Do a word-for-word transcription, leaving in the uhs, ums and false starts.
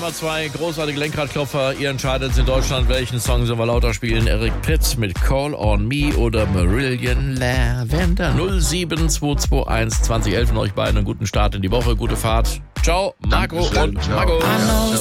Nummer zwei, großartige Lenkradklopfer. Ihr entscheidet in Deutschland, welchen Song sollen wir lauter spielen. Eric Prydz mit Call on Me oder Marillion Lavender. null sieben zwei zwei eins zwanzig elf. Und euch beiden einen guten Start in die Woche, gute Fahrt. Ciao, Marco Dankeschön. und Ciao. Marco.